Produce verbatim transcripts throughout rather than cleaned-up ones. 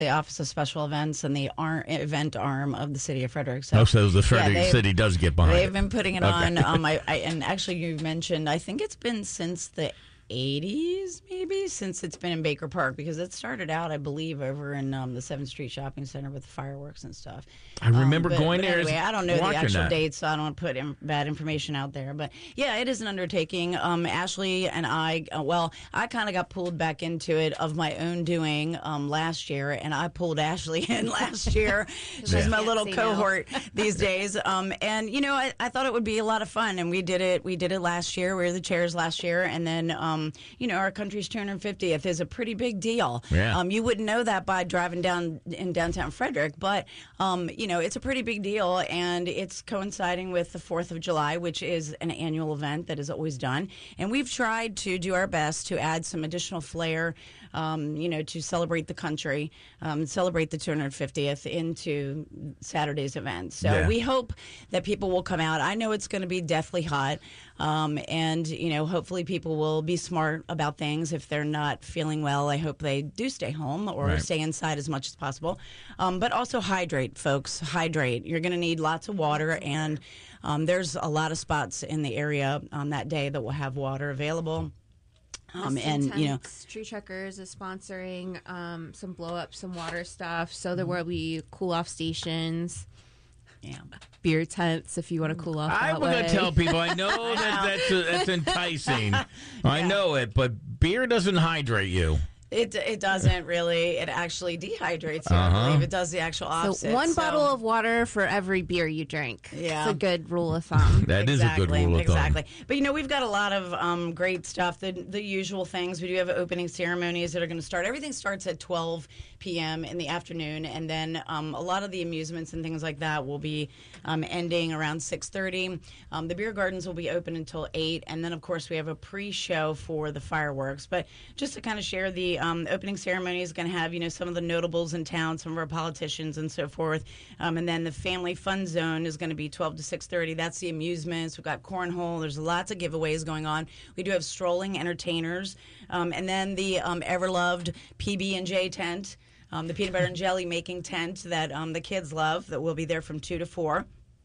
the Office of Special Events and the ar- event arm of the city of Frederick. So, oh, so the Frederick yeah, City does get behind They've it. been putting it Okay. on. Um, I, I, and actually, you mentioned, I think it's been since the eighties, maybe, since it's been in Baker Park, because it started out, I believe, over in um, the seventh Street Shopping Center with fireworks and stuff. I remember um, but, going but there. Anyway, I don't know the watching actual that. dates, so I don't want to put in, bad information out there. But yeah, it is an undertaking. Um, Ashley and I, uh, well, I kind of got pulled back into it of my own doing um, last year, and I pulled Ashley in last year. She's Yeah. my Can't little say no. cohort these days. Um, and you know, I, I thought it would be a lot of fun, and we did it. We did it last year. We were the chairs last year, and then um, you know, our country's two hundred fiftieth is a pretty big deal. Yeah. Um, you wouldn't know that by driving down in downtown Frederick, but um, you know, it's a pretty big deal, and it's coinciding with the fourth of July, which is an annual event that is always done. And we've tried to do our best to add some additional flair, um, you know, to celebrate the country, um, celebrate the two hundred fiftieth into Saturday's event. So Yeah. we hope that people will come out. I know it's going to be deathly hot, um, and you know, hopefully people will be smart about things. If they're not feeling well, I hope they do stay home or Right. stay inside as much as possible. Um, but also hydrate, folks. Hydrate. You're going to need lots of water, and um, there's a lot of spots in the area on that day that will have water available. Um, and you know, Tree Truckers is sponsoring um, some blow up, some water stuff. So there will be cool off stations, yeah. beer tents if you want to cool off. I'm that going way. to tell people. I know that that's, uh, that's enticing. I know it, but beer doesn't hydrate you. It it doesn't really. It actually dehydrates you. Uh-huh. I believe it does the actual opposite. So one So- bottle of water for every beer you drink. Yeah. It's a good rule of thumb. That is a good Exactly, rule of thumb. Exactly. But, you know, we've got a lot of um, great stuff, the, the usual things. We do have opening ceremonies that are going to start. Everything starts at twelve p.m. in the afternoon, and then um, a lot of the amusements and things like that will be um, ending around six thirty. Um, the beer gardens will be open until eight, and then, of course, we have a pre-show for the fireworks. But just to kind of share, the um, opening ceremony is going to have, you know, some of the notables in town, some of our politicians and so forth. Um, and then the family fun zone is going to be twelve to six thirty. That's the amusements. We've got cornhole. There's lots of giveaways going on. We do have strolling entertainers. Um, and then the um, ever-loved P B and J tent, um, the peanut butter and jelly making tent that um, the kids love, that will be there from two to four.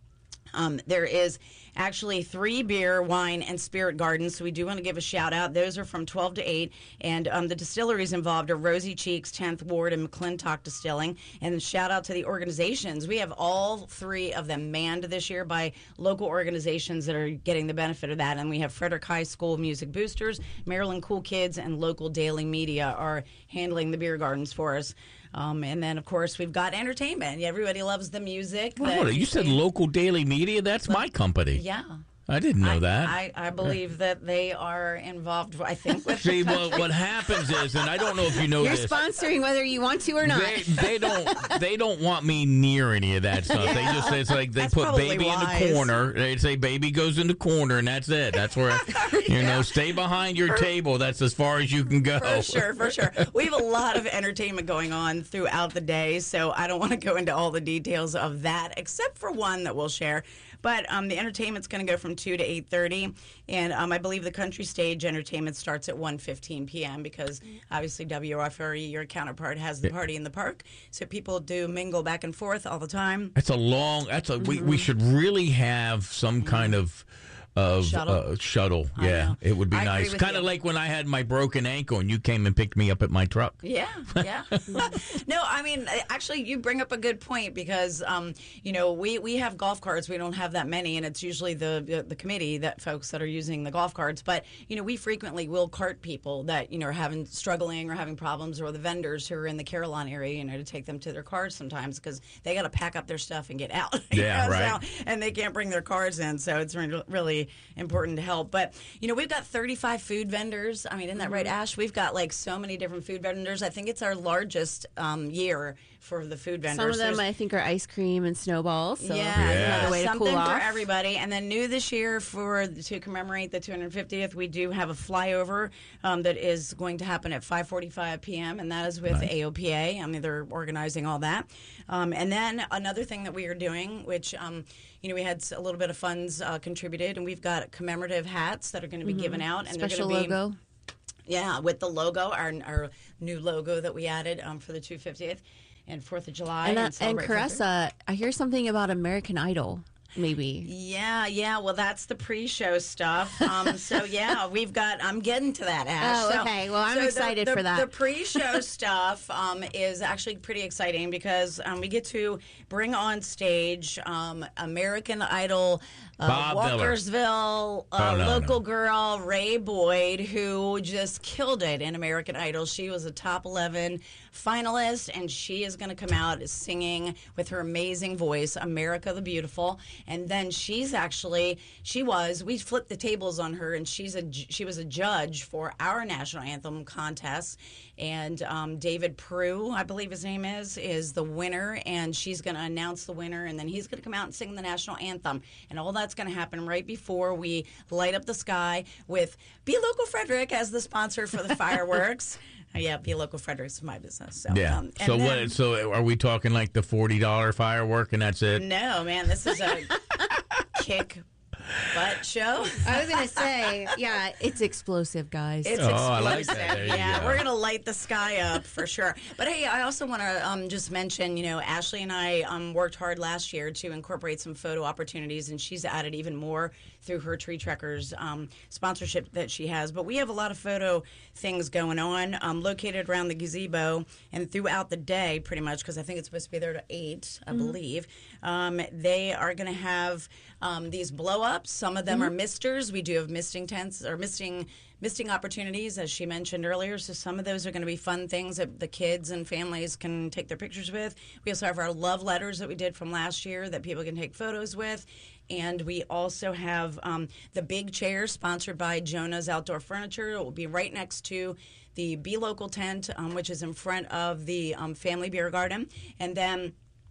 Um, there is actually three beer, wine, and spirit gardens, so we do want to give a shout out. Those are from twelve to eight, and um, the distilleries involved are Rosy Cheeks, tenth Ward, and McClintock Distilling. And shout out to the organizations. We have all three of them manned this year by local organizations that are getting the benefit of that. And we have Frederick High School Music Boosters, Maryland Cool Kids, and local daily media are handling the beer gardens for us. Um, and then, of course, we've got entertainment. Everybody loves the music. Well, that- hold on, you said local daily media? That's my company. Yeah. I didn't know I, that. I, I believe that they are involved, I think, with See, the what, what happens is, and I don't know if you know You're this. sponsoring whether you want to or not. They, they don't they don't want me near any of that stuff. They just say it's like they That's put probably baby in wise. the corner. They say baby goes in the corner, and that's it. That's where you know stay behind your table. That's as far as you can go. For sure, for sure. We have a lot of entertainment going on throughout the day, so I don't want to go into all the details of that, except for one that we'll share. But um, the entertainment's going to go from two to eight thirty, and um, I believe the country stage entertainment starts at one fifteen p.m. because obviously W F R E, your counterpart, has the party in the park, so people do mingle back and forth all the time. That's a long. That's a. We, we should really have some kind of. Of Shuttle. Uh, shuttle, I yeah, know. it would be I agree nice. with Kind of you. like when I had my broken ankle and you came and picked me up at my truck. Yeah, yeah. No, I mean, actually, you bring up a good point because, um, you know, we, we have golf carts. We don't have that many, and it's usually the, the the committee that folks that are using the golf carts. But, you know, we frequently will cart people that, you know, are having struggling or having problems, or the vendors who are in the Carillon area, you know, to take them to their cars sometimes because they got to pack up their stuff and get out. you Yeah, know, right. so- and they can't bring their cars in, so it's re- really important to help. But, you know, we've got thirty-five food vendors. I mean, isn't that right, Ash? We've got like so many different food vendors. I think it's our largest um, year for the food vendors. Some of them, There's- I think, are ice cream and snowballs. So yeah, that's Yeah. another way to something cool for off. everybody. And then new this year, for to commemorate the two hundred fiftieth, we do have a flyover um, that is going to happen at five forty-five p.m. and that is with A O P A. I mean, they're organizing all that. Um, and then another thing that we are doing, which um, you know, we had a little bit of funds uh, contributed, and we've got commemorative hats that are going to be given out, and Special they're going to be logo. yeah, with the logo, our our new logo that we added um, for the two hundred fiftieth. and Fourth of July. And, uh, And, and celebrate Fourth of- Caressa, I hear something about American Idol, maybe. Yeah, yeah. Well, that's the pre-show stuff. Um, so yeah, we've got. I'm getting to that, Ash. Oh, So- okay. Well, I'm so the- excited the- for that. The pre-show stuff um, is actually pretty exciting because um, we get to bring on stage um, American Idol. Uh, Bob Miller. Walkersville uh, Oh, no, local no. girl Ray Boyd, who just killed it in American Idol. She was a top eleven finalist, and she is going to come out singing with her amazing voice, America the Beautiful. And then she's actually, she was, we flipped the tables on her, and she's a, ju- she was a judge for our national anthem contest. And um, David Prue, I believe his name is, is the winner, and she's going to announce the winner, and then he's going to come out and sing the national anthem. And all that's going to happen right before we light up the sky with Be Local Frederick as the sponsor for the fireworks. Uh, yeah, Be Local Frederick's my business. So, Yeah. um, and so then- what? So are we talking like the forty dollar firework and that's it? No, man, this is a kick butt show. I was going to say, yeah, it's explosive, guys. It's Oh, explosive. I like that. There you Yeah, go. we're gonna light the sky up for sure. But hey, I also want to um, just mention, you know, Ashley and I um, worked hard last year to incorporate some photo opportunities, and she's added even more through her Tree Trekkers um, sponsorship that she has. But we have a lot of photo things going on, um, located around the gazebo and throughout the day, pretty much, because I think it's supposed to be there to eight, I believe. Um, they are going to have um, these blow ups. Some of them are misters. We do have misting tents or misting misting opportunities, as she mentioned earlier. So some of those are going to be fun things that the kids and families can take their pictures with. We also have our love letters that we did from last year that people can take photos with. And we also have um, the big chair sponsored by Jonah's Outdoor Furniture. It will be right next to the Be Local tent, um, which is in front of the um, Family Beer Garden. And then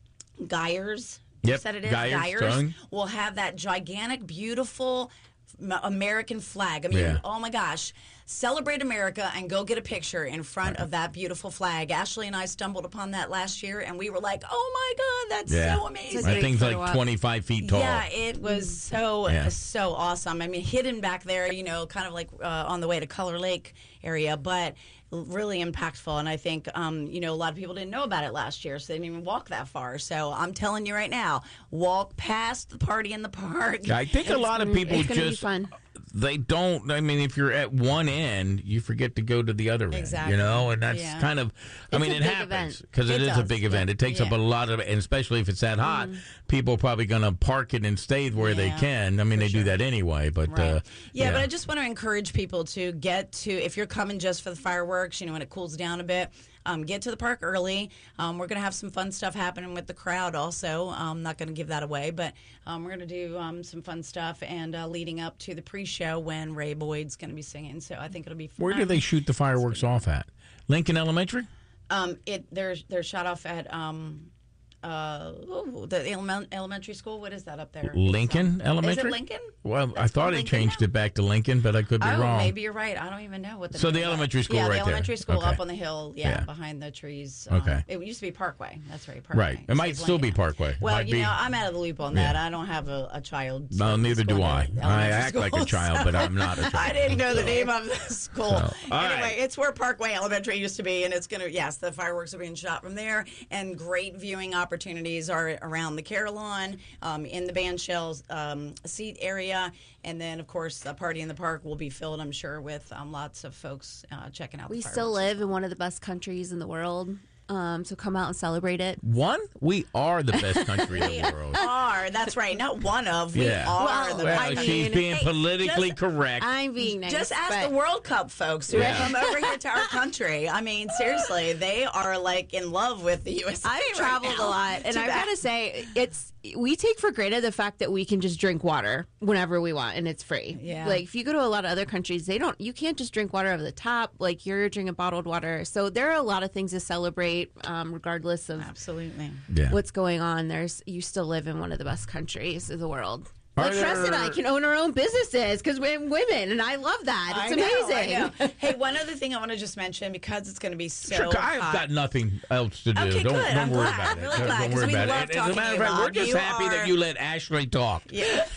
Geyers, you Yep, said it is? Geyers, Towing. will have that gigantic, beautiful M- American flag. I mean, Yeah. oh my gosh. Celebrate America and go get a picture in front of that beautiful flag. Ashley and I stumbled upon that last year, and we were like, oh my God, that's Yeah. so amazing. It's a That great thing's photo like op. twenty-five feet tall. Yeah, it was so Yeah. so awesome. I mean, hidden back there, you know, kind of like uh, on the way to Color Lake area, but really impactful. And I think, um, you know, a lot of people didn't know about it last year, so they didn't even walk that far. So I'm telling you right now, walk past the party in the park. I think a lot of people it's gonna be just fun. they don't. I mean, if you're at one end, you forget to go to the other Exactly. end. You know, and that's Yeah. kind of. I It's mean, a it big happens event. because it It is a does. big event. It takes up Yeah. a lot of, and especially if it's that hot, people are probably going to park it and stay where they Yeah, can. I mean, they do that anyway, but Right. uh, yeah, but I just want to encourage people to get to, if you're coming just for the fireworks, you know, when it cools down a bit, um, get to the park early. Um, we're going to have some fun stuff happening with the crowd also. I'm not going to give that away, but um, we're going to do um, some fun stuff and uh, leading up to the pre-show when Ray Boyd's going to be singing. So I think it'll be fun. where do they shoot the fireworks off at? Lincoln Elementary. Um, it they're they're shot off at um, uh, ooh, the element, elementary school. What is that up there? Lincoln Is it Elementary? Lincoln? Well, I That's thought called it Lincoln changed now? it back to Lincoln, but I could be Oh, wrong. maybe you're right. I don't even know what the So name the of that- elementary school yeah, right the there. elementary school Okay. up on the hill, yeah, Yeah. behind the trees. Um, Okay. It used to be Parkway. That's right, Parkway. Right. It might So still be Lincoln. Parkway. It Well, might you be- know, I'm out of the loop on Yeah. that. I don't have a, a child. No, neither do school I. in I elementary act like a school, child, so- but I'm not a child. I didn't know the name of the school. So, all anyway, right. it's where Parkway Elementary used to be, and it's going to, yes, the fireworks are being shot from there, and great viewing opportunities are around the Carillon, um, in the band shells um, seat area, and then, of course, the party in the park will be filled, I'm sure, with um, lots of folks uh, checking out We the still fireworks. live in one of the best countries in the world, um, so come out and celebrate it. One, we are the best country in the world. Are, that's right, not one of, we Yeah. are Well, the Well, I best she's mean, being hey, politically just- correct. I'm being nice. Just ask but the World Cup folks who Yeah. come over here to our country. I mean, seriously, they are like in love with the U S A. I've right traveled now. a lot, and Too I've bad. got to say, it's we take for granted the fact that we can just drink water whenever we want, and it's free. Yeah. Like if you go to a lot of other countries, they don't. You can't just drink water over the top. Like you're drinking bottled water. So there are a lot of things to celebrate, um, regardless of Absolutely. Yeah. what's going on. There's you still live in one of the best countries of the world. Are Like Tress and I there- can own our own businesses because we're women, and I love that. It's I know, amazing. I know. Hey, one other thing I want to just mention because it's going to be so Sure, I've hot. got nothing else to do. Okay, don't good. don't I'm worry glad. about I'm it. really don't, glad, don't 'cause worry we about love it. As a talking matter of to you, fact, we're Bob. just You happy that are- you let Ashley talk. Yeah.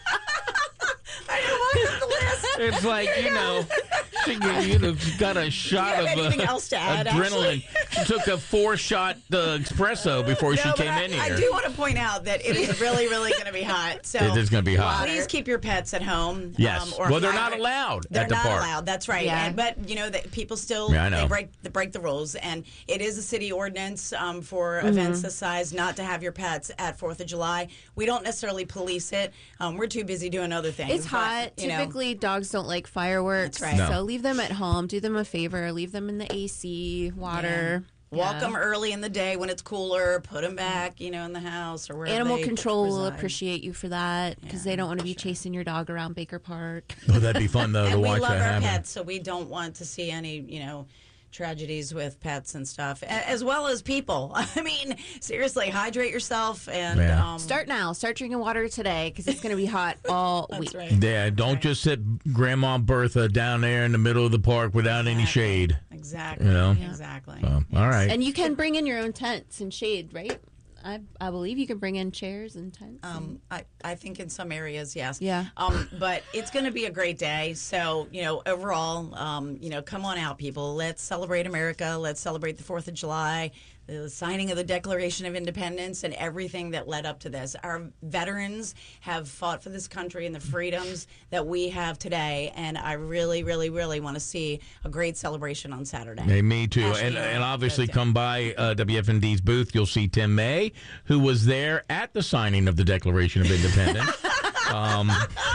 I know, look at the list. It's like, you know, she, you know, she got a shot have of uh, anything else to add, adrenaline. she took a four-shot uh, espresso before she No, came but I, in here. I do want to point out that it is really, really going to be hot. So It is gonna be hot. Please keep your pets at home. Yes. Um, or Well, they're fly- not allowed They're at the not park. allowed. That's right. Yeah. And, but you know that people still Yeah, I know. they break they break the rules, and it is a city ordinance um, for Mm-hmm. events this size not to have your pets at Fourth of July. We don't necessarily police it. Um, we're too busy doing other things. It's but, hot. you know. Typically, dogs don't like fireworks. That's right. No. So leave them at home. Do them a favor. Leave them in the A C, water. Walk Yeah. them early in the day when it's cooler. Put them back, you know, in the house or wherever. Animal they control will reside. appreciate you for that because Yeah, they don't want to be sure. chasing your dog around Baker Park. Oh, that'd be fun, though, to And we watch love that our happen. pets, so we don't want to see any, you know, tragedies with pets and stuff, a- as well as people. I mean, seriously, hydrate yourself and Yeah. um, Start now. Start drinking water today because it's going to be hot all That's week. right. Yeah, don't just sit Grandma Bertha down there in the middle of the park without any Exactly. shade. Exactly. You know? Exactly. Um, all right. And you can bring in your own tents and shade, right? I, I believe you can bring in chairs and tents. Um, I, I think in some areas, yes. Yeah. Um, but it's going to be a great day. So, you know, overall, um, you know, come on out, people. Let's celebrate America. Let's celebrate the fourth of July, the signing of the Declaration of Independence, and everything that led up to this. Our veterans have fought for this country and the freedoms that we have today. And I really, really, really want to see a great celebration on Saturday. Hey, me too. Actually, And, yeah, and obviously, good, yeah. come by uh, W F N D's booth. You'll see Tim May, who was there at the signing of the Declaration of Independence. um,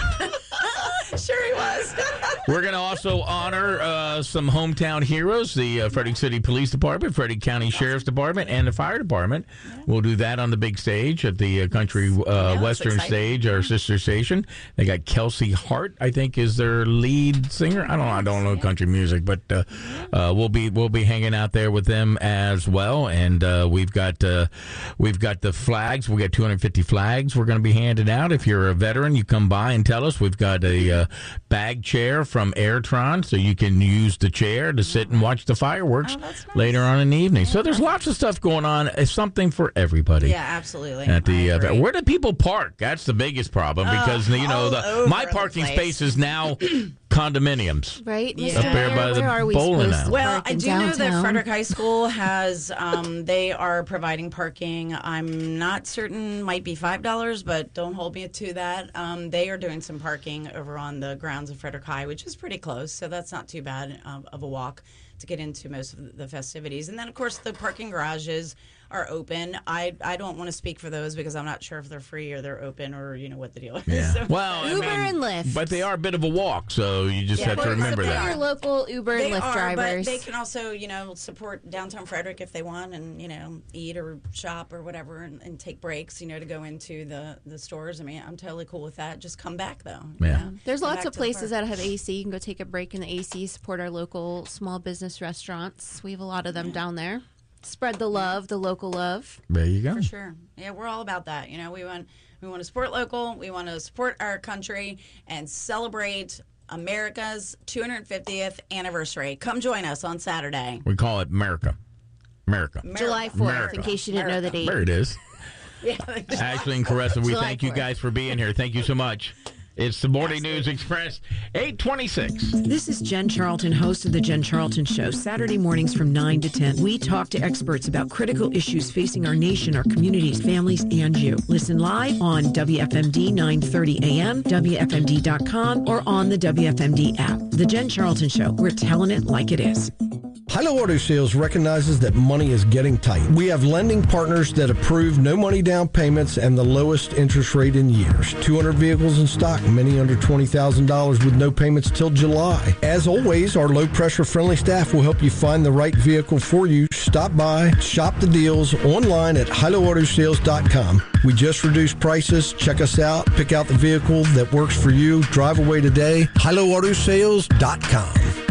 Sure he was. we're going to also honor uh, some hometown heroes, the uh, Frederick City Police Department, Frederick County Sheriff's Department, and the Fire Department. We'll do that on the big stage at the uh, Country uh, it's Western exciting. stage, our sister station. They got Kelsey Hart, I think, is their lead singer. I don't know. I don't know country music, but uh, uh, we'll be we'll be hanging out there with them as well. And uh, we've got uh, we've got the flags. We got two hundred fifty flags we're going to be handing out. If you're a veteran, you come by and tell us. We've got a uh, bag chair from Airtron, so you can use the chair to sit and watch the fireworks Oh, that's nice. later on in the evening. So there's lots of stuff going on. It's something for everybody. Yeah, absolutely. At the I uh, agree. where do people park? That's the biggest problem because you know all the over my the parking place. space is now condominiums. Right? Yeah. Mister Up there Mayor, by the where are we bowling supposed alley. to Well, park I in do know that downtown? Frederick High School has, um, they are providing parking. I'm not certain, might be five dollars, but don't hold me to that. Um, they are doing some parking over on the grounds of Frederick High, which is pretty close, so that's not too bad um, of a walk to get into most of the festivities. And then, of course, the parking garages are open. I, I don't want to speak for those because I'm not sure if they're free or they're open or, you know, what the deal is. Yeah. So- Well, Uber I mean, and Lyft. but they are a bit of a walk, so you just Yeah, have to but- remember but they that. Your local Uber They and Lyft are, drivers. but they can also, you know, support downtown Frederick if they want, and you know, eat or shop or whatever, and, and take breaks, you know, to go into the the stores. I mean, I'm totally cool with that. Just come back though. you Yeah. know? There's Come lots back of to the places park. that have A C. You can go take a break in the A C, support our local small business restaurants. We have a lot of them down there. Spread the love, the local love. There you go. For sure. Yeah, we're all about that. You know, we want we want to support local. We want to support our country and celebrate America's two hundred fiftieth anniversary. Come join us on Saturday. We call it America. America. July fourth, America. in case you didn't know the date. There it is. Yeah. Ashley and Caressa, we July thank you fourth. guys for being here. Thank you so much. It's the Morning News Express, eight twenty-six. This is Jen Charlton, host of The Jen Charlton Show, Saturday mornings from nine to ten. We talk to experts about critical issues facing our nation, our communities, families, and you. Listen live on W F M D nine thirty A M, W F M D dot com, or on the W F M D app. The Jen Charlton Show, we're telling it like it is. Hilo Auto Sales recognizes that money is getting tight. We have lending partners that approve no money down payments and the lowest interest rate in years. two hundred vehicles in stock, many under twenty thousand dollars with no payments till July. As always, our low-pressure friendly staff will help you find the right vehicle for you. Stop by, shop the deals online at hilo auto sales dot com. We just reduced prices. Check us out. Pick out the vehicle that works for you. Drive away today. hilo auto sales dot com.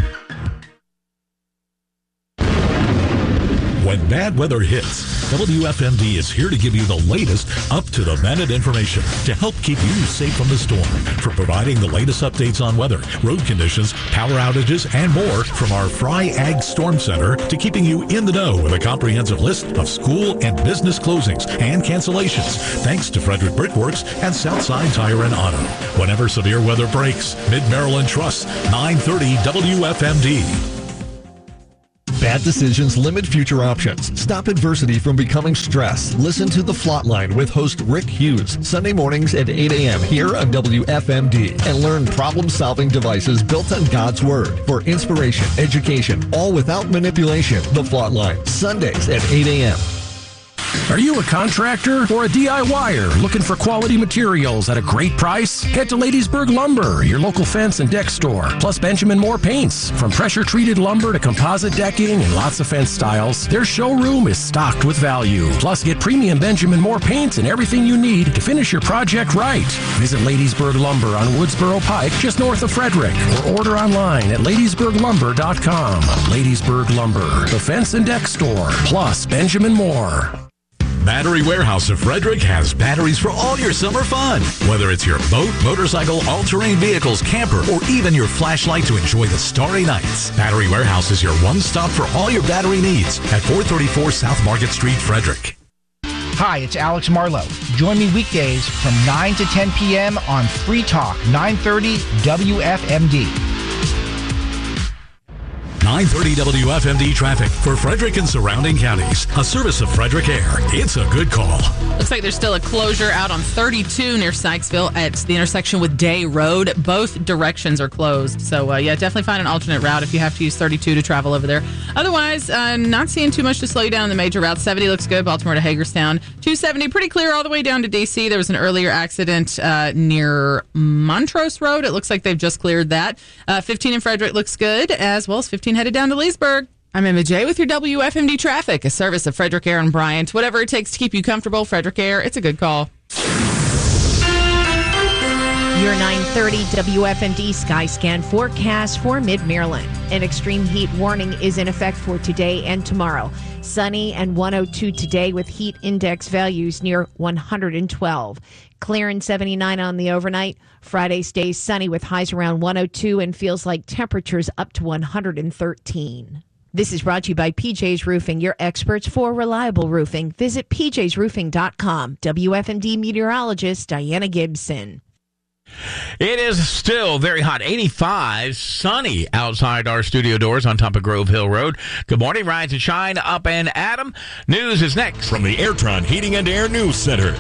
When bad weather hits, W F M D is here to give you the latest up-to-the-minute information to help keep you safe from the storm. From providing the latest updates on weather, road conditions, power outages, and more, from our Fry Ag Storm Center to keeping you in the know with a comprehensive list of school and business closings and cancellations, thanks to Frederick Brickworks and Southside Tire and Auto. Whenever severe weather breaks, Mid-Maryland trusts nine thirty W F M D. Bad decisions limit future options. Stop adversity from becoming stress. Listen to The Plotline with host Rick Hughes, Sunday mornings at eight a.m. here on W F M D, and learn problem-solving devices built on God's Word for inspiration, education, all without manipulation. The Plotline, Sundays at eight a.m. Are you a contractor or a DIYer looking for quality materials at a great price? Head to Ladiesburg Lumber, your local fence and deck store, plus Benjamin Moore Paints. From pressure-treated lumber to composite decking and lots of fence styles, their showroom is stocked with value. Plus, get premium Benjamin Moore Paints and everything you need to finish your project right. Visit Ladiesburg Lumber on Woodsboro Pike, just north of Frederick, or order online at ladiesburg lumber dot com. Ladiesburg Lumber, the fence and deck store, plus Benjamin Moore. Battery Warehouse of Frederick has batteries for all your summer fun. Whether it's your boat, motorcycle, all-terrain vehicles, camper, or even your flashlight to enjoy the starry nights, Battery Warehouse is your one-stop for all your battery needs at four thirty-four South Market Street, Frederick. Hi, it's Alex Marlowe. Join me weekdays from nine to ten p.m. on Free Talk, nine thirty W F M D. nine thirty W F M D traffic for Frederick and surrounding counties. A service of Frederick Air. It's a good call. Looks like there's still a closure out on thirty-two near Sykesville at the intersection with Day Road. Both directions are closed. So, uh, yeah, definitely find an alternate route if you have to use thirty-two to travel over there. Otherwise, uh, not seeing too much to slow you down on the major route. seventy looks good, Baltimore to Hagerstown. two seventy, pretty clear all the way down to D C. There was an earlier accident uh, near Montrose Road. It looks like they've just cleared that. Uh, fifteen in Frederick looks good, as well as fifteen headed down to Leesburg. I'm Emma J with your W F M D traffic, a service of Frederick Air and Bryant. Whatever it takes to keep you comfortable, Frederick Air, it's a good call. Your nine thirty W F M D Skyscan forecast for Mid-Maryland. An extreme heat warning is in effect for today and tomorrow. Sunny and one oh two today with heat index values near one hundred twelve. Clear and seventy-nine on the overnight. Friday stays sunny with highs around one oh two and feels like temperatures up to one hundred thirteen. This is brought to you by P J's Roofing, your experts for reliable roofing. Visit p j's roofing dot com. W F M D meteorologist Diana Gibson. It is still very hot, eighty-five, sunny outside our studio doors on top of Grove Hill Road. Good morning, Rise and Shine, Up and Adam. News is next. From the Airtron Heating and Air News Center,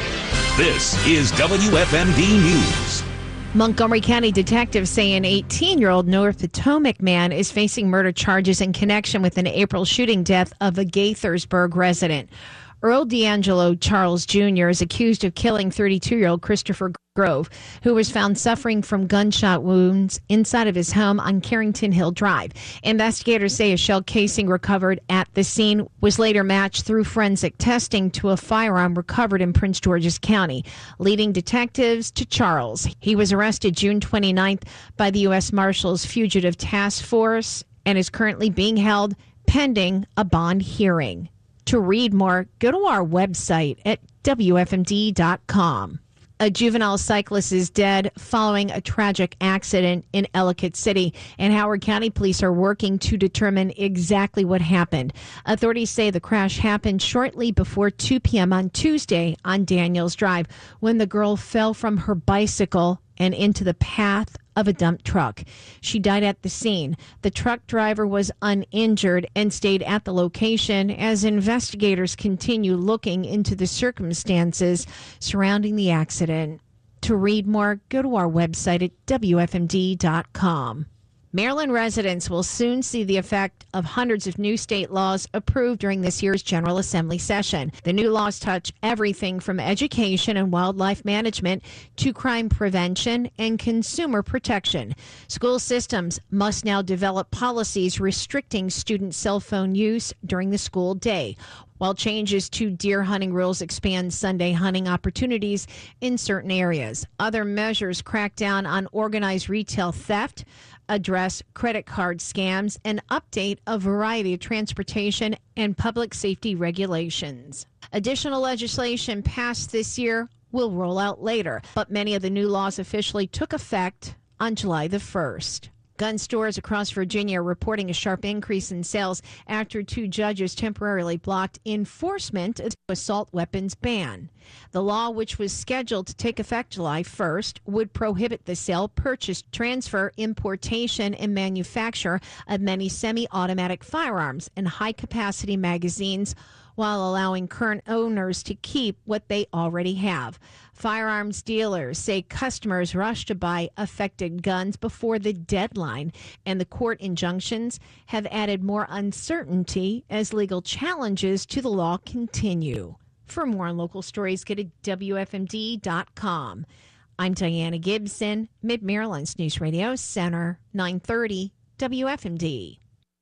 this is W F M D News. Montgomery County detectives say an eighteen-year-old North Potomac man is facing murder charges in connection with an April shooting death of a Gaithersburg resident. Earl D'Angelo Charles Junior is accused of killing thirty-two-year-old Christopher Grove, who was found suffering from gunshot wounds inside of his home on Carrington Hill Drive. Investigators say a shell casing recovered at the scene was later matched through forensic testing to a firearm recovered in Prince George's County, leading detectives to Charles. He was arrested June twenty-ninth by the U S Marshals Fugitive Task Force and is currently being held pending a bond hearing. To read more, go to our website at W F M D dot com. A juvenile cyclist is dead following a tragic accident in Ellicott City, and Howard County Police are working to determine exactly what happened. Authorities say the crash happened shortly before two p.m. on Tuesday on Daniels Drive when the girl fell from her bicycle and into the path of a dump truck. She died at the scene. The truck driver was uninjured and stayed at the location as investigators continue looking into the circumstances surrounding the accident. To read more, go to our website at W F M D dot com. Maryland residents will soon see the effect of hundreds of new state laws approved during this year's General Assembly session. The new laws touch everything from education and wildlife management to crime prevention and consumer protection. School systems must now develop policies restricting student cell phone use during the school day, while changes to deer hunting rules expand Sunday hunting opportunities in certain areas. Other measures crack down on organized retail theft, address credit card scams, and update a variety of transportation and public safety regulations. Additional legislation passed this year will roll out later, but many of the new laws officially took effect on July the first. Gun stores across Virginia are reporting a sharp increase in sales after two judges temporarily blocked enforcement of the assault weapons ban. The law, which was scheduled to take effect July first, would prohibit the sale, purchase, transfer, importation, and manufacture of many semi-automatic firearms and high-capacity magazines, while allowing current owners to keep what they already have. Firearms dealers say customers rush to buy affected guns before the deadline, and the court injunctions have added more uncertainty as legal challenges to the law continue. For more on local stories, go to W F M D dot com. I'm Diana Gibson, Mid-Maryland's News Radio Center, nine thirty W F M D.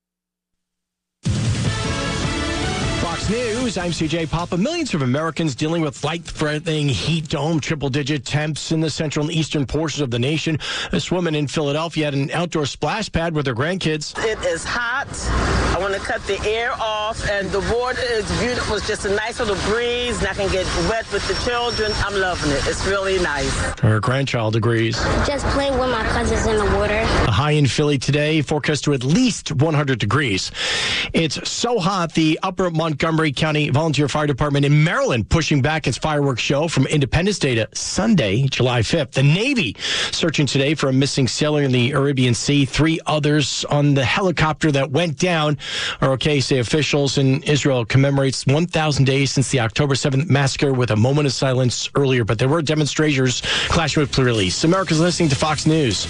Fox News, I'm C J Papa. Millions of Americans dealing with life-threatening heat dome, triple-digit temps in the central and eastern portions of the nation. This woman in Philadelphia had an outdoor splash pad with her grandkids. It is hot. I want to cut the air off, and the water is beautiful. It's just a nice little breeze, and I can get wet with the children. I'm loving it. It's really nice. Her grandchild agrees. Just playing with my cousins in the water. A high in Philly today, forecast to at least one hundred degrees. It's so hot, the Upper Montgomery County Volunteer Fire Department in Maryland pushing back its fireworks show from Independence Day to Sunday, July fifth. The Navy searching today for a missing sailor in the Arabian Sea. Three others on the helicopter that went down are okay, say officials. And Israel commemorates one thousand days since the October seventh massacre with a moment of silence earlier. But there were demonstrators clashing with police. America's listening to Fox News.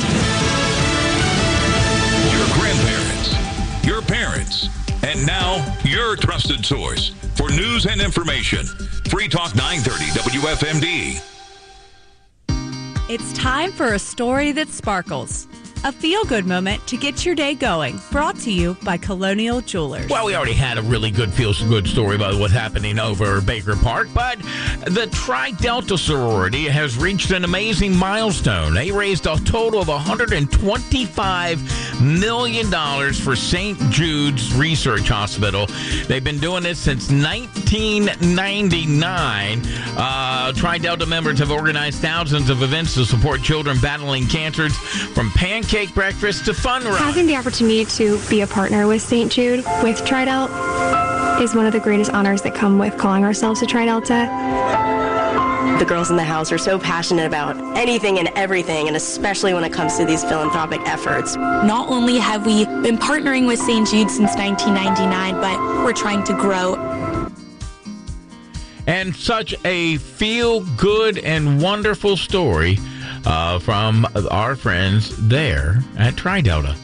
Your grandparents, your parents, and now your trusted source for news and information. Free Talk nine thirty W F M D. It's time for a story that sparkles. A feel-good moment to get your day going. Brought to you by Colonial Jewelers. Well, we already had a really good feel-good story about what's happening over Baker Park, but the Tri-Delta sorority has reached an amazing milestone. They raised a total of one hundred twenty-five million dollars for Saint Jude's Research Hospital. They've been doing this since nineteen ninety-nine. Uh, Tri-Delta members have organized thousands of events to support children battling cancers, from pancake Cake breakfast to fun run. Having the opportunity to be a partner with Saint Jude, with Tri-Delt, is one of the greatest honors that come with calling ourselves a Tri-Delta. The girls in the house are so passionate about anything and everything, and especially when it comes to these philanthropic efforts. Not only have we been partnering with Saint Jude since nineteen ninety-nine, but we're trying to grow. And such a feel-good and wonderful story Uh, from our friends there at Tri-Delta.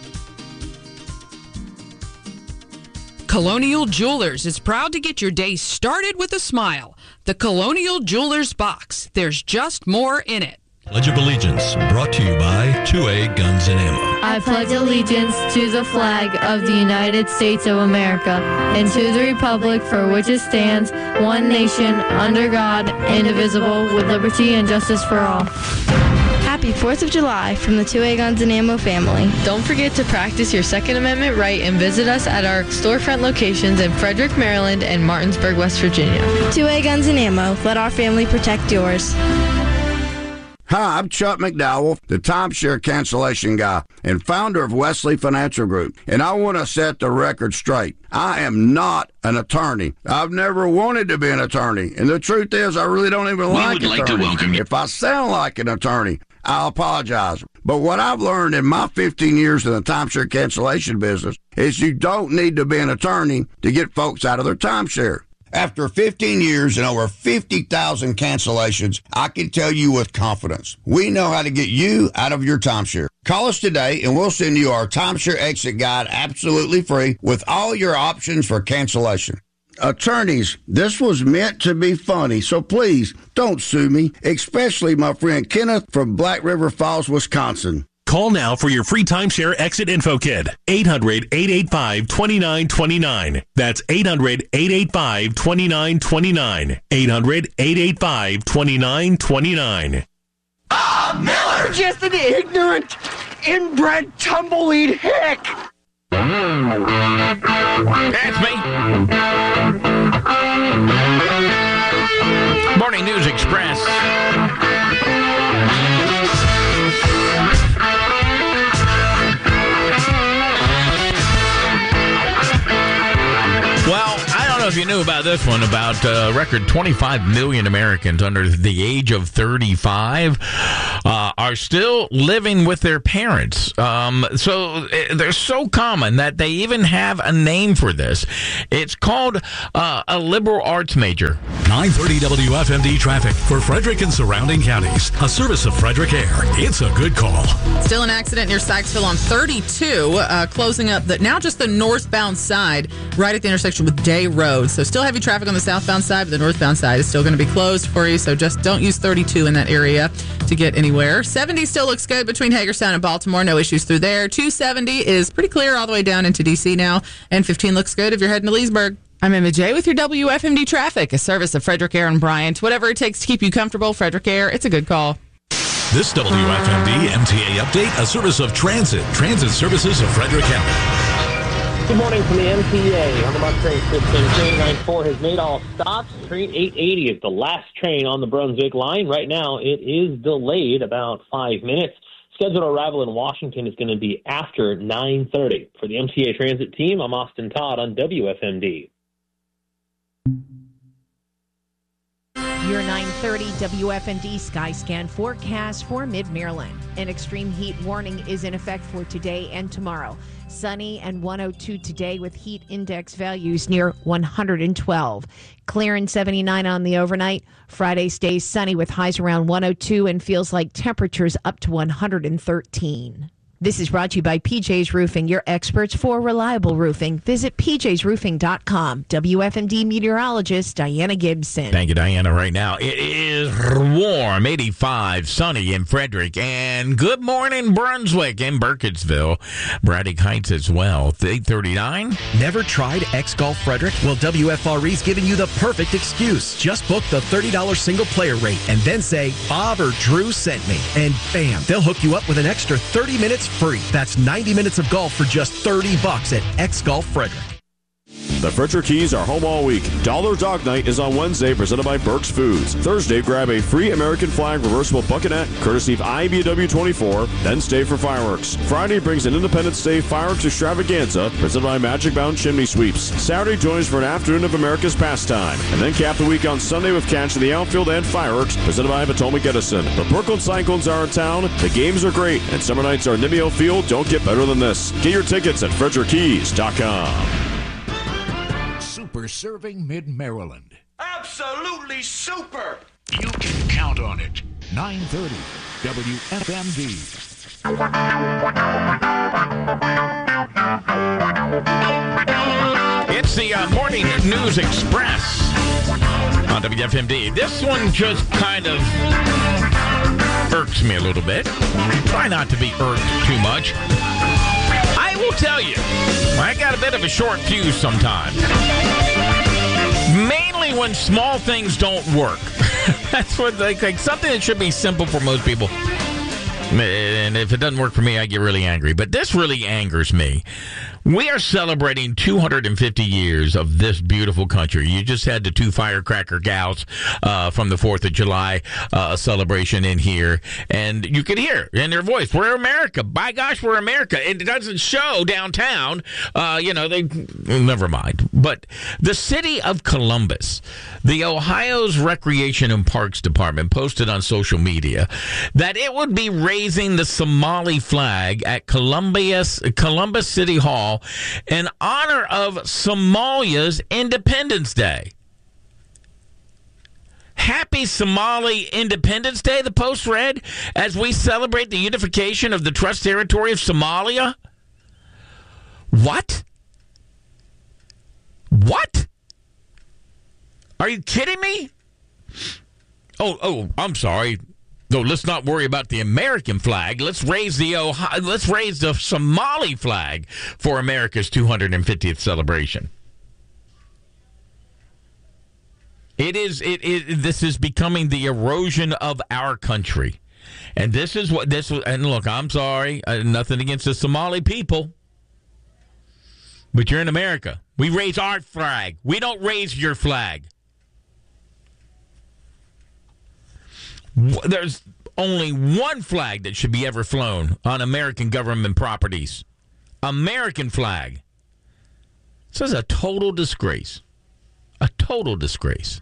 Colonial Jewelers is proud to get your day started with a smile. The Colonial Jewelers box. There's just more in it. Pledge of Allegiance, brought to you by two A Guns and Ammo. I pledge allegiance to the flag of the United States of America and to the republic for which it stands, one nation, under God, indivisible, with liberty and justice for all. Happy fourth of July from the two A Guns and Ammo family. Don't forget to practice your Second Amendment right and visit us at our storefront locations in Frederick, Maryland and Martinsburg, West Virginia. two A Guns and Ammo. Let our family protect yours. Hi, I'm Chuck McDowell, the timeshare cancellation guy and founder of Wesley Financial Group, and I want to set the record straight. I am not an attorney. I've never wanted to be an attorney, and the truth is I really don't even we like would like attorneys. to welcome you. If I sound like an attorney, I'll apologize. But what I've learned in my fifteen years in the timeshare cancellation business is you don't need to be an attorney to get folks out of their timeshare. After fifteen years and over fifty thousand cancellations, I can tell you with confidence, we know how to get you out of your timeshare. Call us today and we'll send you our timeshare exit guide absolutely free with all your options for cancellation. Attorneys, this was meant to be funny, so please don't sue me, especially my friend Kenneth from Black River Falls, Wisconsin. Call now for your free timeshare exit info kit. eight hundred, eight eight five, two nine two nine. That's eight hundred, eight eight five, two nine two nine. eight hundred, eight eight five, two nine two nine. Ah, Miller! Just an ignorant, inbred tumbleweed hick! That's me. Morning News Express. if you knew about this one, about a uh, record twenty-five million Americans under the age of thirty-five uh, are still living with their parents. Um, so they're so common that they even have a name for this. It's called uh, a liberal arts major. nine thirty W F M D traffic for Frederick and surrounding counties. A service of Frederick Air. It's a good call. Still an accident near Sykesville on thirty-two, uh, closing up the now just the northbound side, right at the intersection with Day Road. So still heavy traffic on the southbound side, but the northbound side is still going to be closed for you. So just don't use thirty-two in that area to get anywhere. seventy still looks good between Hagerstown and Baltimore. No issues through there. two seventy is pretty clear all the way down into D C now. And fifteen looks good if you're heading to Leesburg. I'm Emma J with your W F M D traffic, a service of Frederick Air and Bryant. Whatever it takes to keep you comfortable, Frederick Air, it's a good call. This W F M D M T A update, a service of Transit, Transit Services of Frederick County. Good morning from the M T A. On the bus train system, train ninety-four has made all stops. Train eight eighty is the last train on the Brunswick line. Right now, it is delayed about five minutes. Scheduled arrival in Washington is going to be after nine thirty. For the M T A Transit team, I'm Austin Todd on W F M D. Your nine thirty W F M D Skyscan forecast for Mid-Maryland. An extreme heat warning is in effect for today and tomorrow. Sunny and one oh two today with heat index values near one hundred twelve. Clear and seventy-nine on the overnight. Friday stays sunny with highs around one oh two and feels like temperatures up to one hundred thirteen. This is brought to you by P J's Roofing, your experts for reliable roofing. Visit P Js roofing dot com. W F M D meteorologist Diana Gibson. Thank you, Diana. Right now, it is warm, eighty-five, sunny in Frederick, and good morning, Brunswick and Burkittsville. Braddock Heights as well. eight thirty-nine. Never tried X Golf Frederick? Well, W F R E's giving you the perfect excuse. Just book the thirty dollars single player rate and then say, Bob or Drew sent me. And bam, they'll hook you up with an extra thirty minutes free. That's ninety minutes of golf for just thirty bucks at X Golf Frederick. The Frederick Keys are home all week. Dollar Dog Night is on Wednesday, presented by Burke's Foods. Thursday, grab a free American flag reversible buckenet, courtesy of I B W twenty-four, then stay for fireworks. Friday brings an Independence Day fireworks extravaganza, presented by Magic Bound Chimney Sweeps. Saturday joins for an afternoon of America's pastime. And then cap the week on Sunday with catch in the outfield and fireworks, presented by Potomac Edison. The Brooklyn Cyclones are in town, the games are great, and summer nights are at Nibio Field. Don't get better than this. Get your tickets at Frederick Keys dot com. Super serving Mid-Maryland. Absolutely super! You can count on it. nine thirty W F M D. It's the uh, Morning News Express on W F M D. This one just kind of irks me a little bit. Try not to be irked too much. I will tell you, I got a bit of a short fuse sometimes. Mainly when small things don't work. That's what, like, like something that should be simple for most people. And if it doesn't work for me, I get really angry. But this really angers me. We are celebrating two hundred fifty years of this beautiful country. You just had the two firecracker gals uh, from the fourth of July uh, celebration in here, and you could hear in their voice, we're America. By gosh, we're America. It doesn't show downtown. Uh, you know, they never mind. But the city of Columbus, the Ohio's Recreation and Parks Department posted on social media that it would be raising the Somali flag at Columbus, Columbus City Hall in honor of Somalia's Independence Day. Happy Somali Independence Day, the post read, as we celebrate the unification of the Trust Territory of Somalia. What? What? Are you kidding me? Oh, oh, I'm sorry. No, let's not worry about the American flag. Let's raise the Ohio, let's raise the Somali flag for America's two hundred fiftieth celebration. It is it, it this is becoming the erosion of our country. And this is what this and look, I'm sorry, uh, nothing against the Somali people. But you're in America. We raise our flag. We don't raise your flag. There's only one flag that should be ever flown on American government properties. American flag. This is a total disgrace. A total disgrace.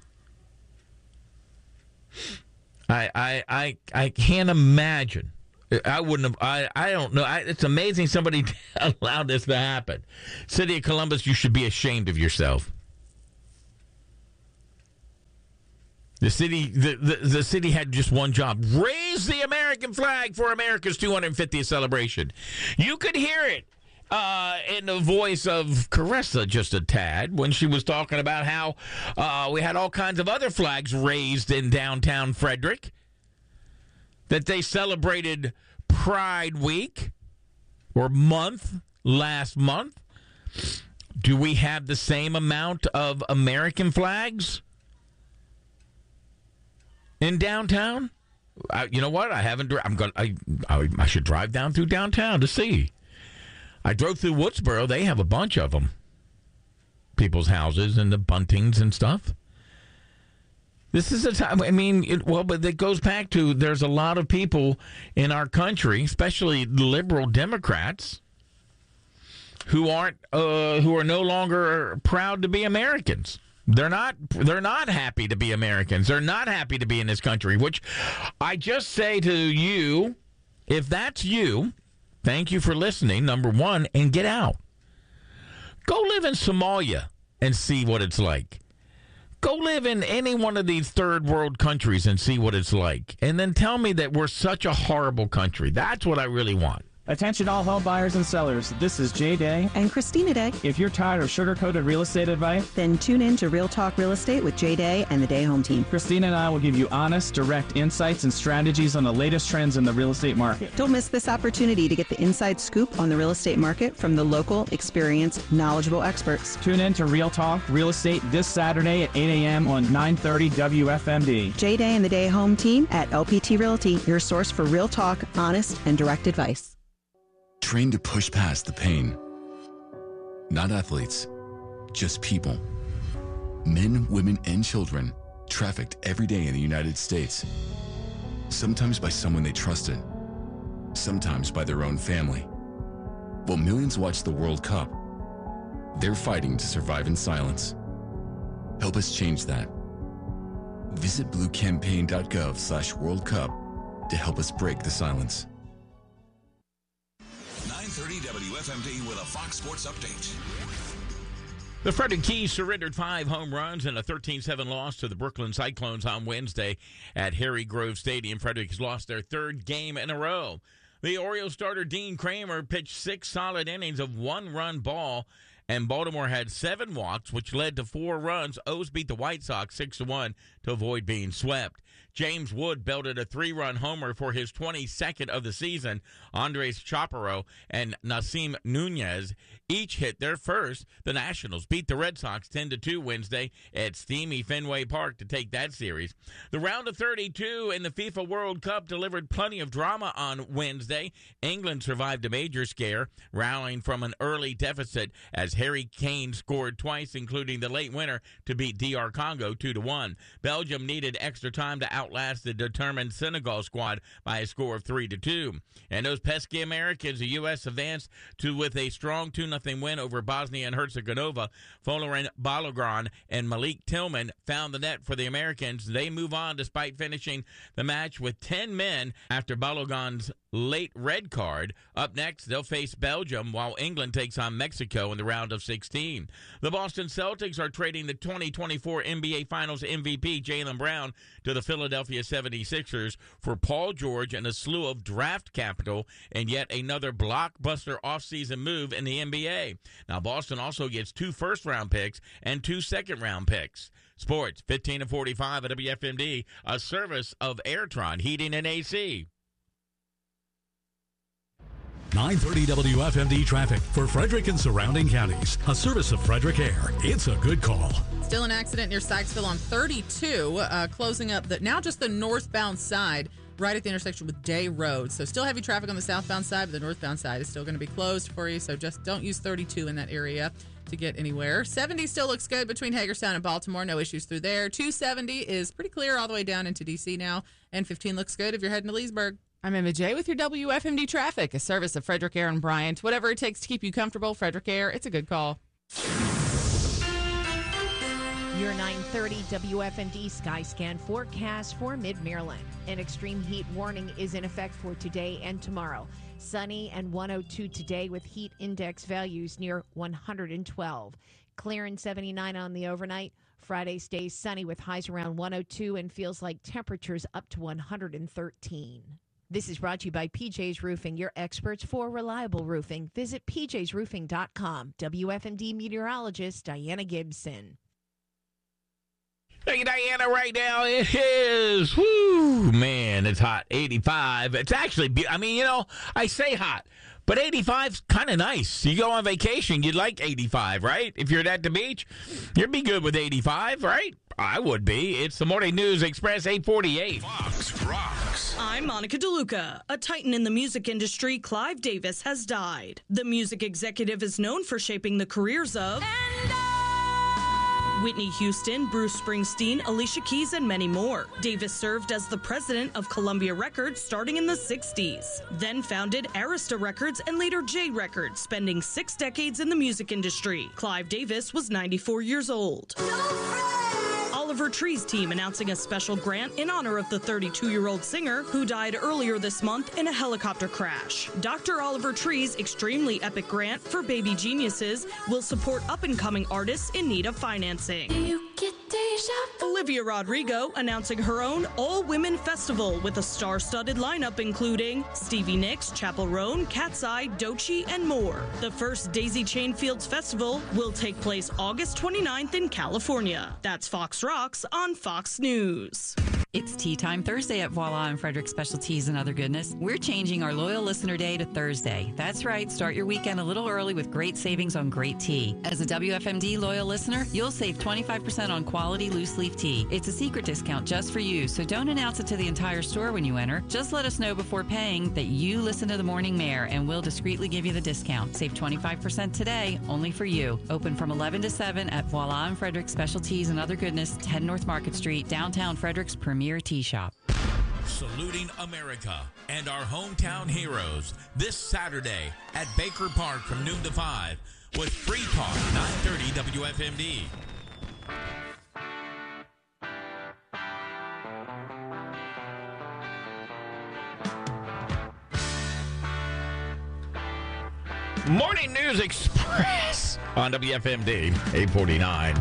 I I I, I can't imagine. I wouldn't have. I, I don't know. I, it's amazing somebody allowed this to happen. City of Columbus, you should be ashamed of yourself. The city, the, the, the city had just one job: raise the American flag for America's two hundred fiftieth celebration. You could hear it uh, in the voice of Caressa just a tad when she was talking about how uh, we had all kinds of other flags raised in downtown Frederick. That they celebrated Pride Week or month last month. Do we have the same amount of American flags in downtown? I, you know what? I haven't. I'm going. I, I I should drive down through downtown to see. I drove through Woodsboro. They have a bunch of them. People's houses and the buntings and stuff. This is a time, I mean, it, well, but it goes back to there's a lot of people in our country, especially liberal Democrats, who aren't, uh, who are no longer proud to be Americans. They're not, they're not happy to be Americans. They're not happy to be in this country, which I just say to you, if that's you, thank you for listening, number one, and get out. Go live in Somalia and see what it's like. Go live in any one of these third world countries and see what it's like. And then tell me that we're such a horrible country. That's what I really want. Attention all home buyers and sellers. This is Jay Day and Christina Day. If you're tired of sugar-coated real estate advice, then tune in to Real Talk Real Estate with Jay Day and the Day Home Team. Christina and I will give you honest, direct insights and strategies on the latest trends in the real estate market. Don't miss this opportunity to get the inside scoop on the real estate market from the local, experienced, knowledgeable experts. Tune in to Real Talk Real Estate this Saturday at eight a.m. on nine thirty W F M D. Jay Day and the Day Home Team at L P T Realty, your source for real talk, honest, and direct advice. Trained to push past the pain. Not athletes, just people. Men, women, and children trafficked every day in the United States. Sometimes by someone they trusted, sometimes by their own family. While millions watch the World Cup, they're fighting to survive in silence. Help us change that. Visit bluecampaign.gov slash World Cup to help us break the silence. nine thirty W F M D with a Fox Sports Update. The Frederick Keys surrendered five home runs in a thirteen seven loss to the Brooklyn Cyclones on Wednesday at Harry Grove Stadium. Frederick has lost their third game in a row. The Orioles starter Dean Kramer pitched six solid innings of one-run ball, and Baltimore had seven walks, which led to four runs. O's beat the White Sox six to one to avoid being swept. James Wood belted a three-run homer for his twenty-second of the season. Andres Chaparro and Nasim Nunez each hit their first. The Nationals beat the Red Sox ten to two Wednesday at steamy Fenway Park to take that series. The round of thirty-two in the FIFA World Cup delivered plenty of drama on Wednesday. England survived a major scare, rallying from an early deficit as Harry Kane scored twice, including the late winner to beat D R Congo two to one. Belgium needed extra time to outlast the determined Senegal squad by a score of three to two. And those pesky Americans, the U S advanced to with a strong two nothing win over Bosnia and Herzegovina. Folarin Balogun and Malik Tillman found the net for the Americans. They move on despite finishing the match with ten men after Balogun's late red card. Up next, they'll face Belgium while England takes on Mexico in the round of sixteen. The Boston Celtics are trading the twenty twenty-four N B A Finals M V P Jaylen Brown to the Philadelphia seventy-sixers for Paul George and a slew of draft capital and yet another blockbuster offseason move in the N B A. Now, Boston also gets two first-round picks and two second-round picks. Sports, fifteen to forty-five at W F M D, a service of Airtron Heating and A C. nine thirty W F M D traffic for Frederick and surrounding counties. A service of Frederick Air. It's a good call. Still an accident near Sykesville on thirty-two, uh, closing up the now just the northbound side, right at the intersection with Day Road. So still heavy traffic on the southbound side, but the northbound side is still going to be closed for you. So just don't use thirty-two in that area to get anywhere. seventy still looks good between Hagerstown and Baltimore. No issues through there. two seventy is pretty clear all the way down into D C now. And fifteen looks good if you're heading to Leesburg. I'm Emma J with your W F M D traffic, a service of Frederick Air and Bryant. Whatever it takes to keep you comfortable, Frederick Air, it's a good call. Your nine thirty W F M D Skyscan forecast for Mid-Maryland. An extreme heat warning is in effect for today and tomorrow. Sunny and one oh two today with heat index values near one hundred twelve. Clear and seventy-nine on the overnight. Friday stays sunny with highs around one oh two and feels like temperatures up to one hundred thirteen. This is brought to you by P J's Roofing, your experts for reliable roofing. Visit P Js roofing dot com. W F M D meteorologist Diana Gibson. Thank you, Diana. Right now it is, whoo, man, it's hot. eighty-five. It's actually, be- I mean, you know, I say hot, but eighty-five's kind of nice. You go on vacation, you'd like eighty-five, right? If you're at the beach, you'd be good with eighty-five, right? I would be. It's the Morning News Express, eight forty-eight. Fox Rocks. I'm Monica DeLuca. A titan in the music industry, Clive Davis, has died. The music executive is known for shaping the careers of Whitney Houston, Bruce Springsteen, Alicia Keys, and many more. Davis served as the president of Columbia Records starting in the sixties, then founded Arista Records and later J Records, spending six decades in the music industry. Clive Davis was ninety-four years old. Oliver Tree's team announcing a special grant in honor of the thirty-two-year-old singer who died earlier this month in a helicopter crash. Doctor Oliver Tree's extremely epic grant for baby geniuses will support up-and-coming artists in need of financing. Olivia Rodrigo announcing her own all-women festival with a star-studded lineup including Stevie Nicks, Chappell Roan, Cat's Eye, Doechii, and more. The first Daisy Chain Fields Festival will take place August twenty-ninth in California. That's Fox Rocks on Fox News. It's Tea Time Thursday at Voila and Frederick Specialties and Other Goodness. We're changing our Loyal Listener Day to Thursday. That's right. Start your weekend a little early with great savings on great tea. As a W F M D Loyal Listener, you'll save twenty-five percent on quality loose leaf tea. It's a secret discount just for you, so don't announce it to the entire store when you enter. Just let us know before paying that you listen to the Morning Mare, and we'll discreetly give you the discount. Save twenty-five percent today, only for you. Open from eleven to seven at Voila and Frederick Specialties and Other Goodness, ten North Market Street, downtown Frederick's premier tea shop. Saluting America and our hometown heroes this Saturday at Baker Park from noon to five with Free Talk nine thirty W F M D. Morning News Express on W F M D eight forty-nine.